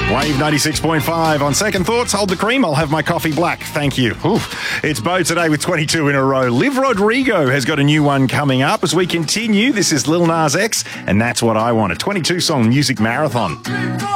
Wave 96.5. On second thoughts, hold the cream. I'll have my coffee black. Thank you. Ooh. It's Bo today with 22 in a row. Liv Rodrigo has got a new one coming up as we continue. This is Lil Nas X, and That's What I Want, a 22-song music marathon.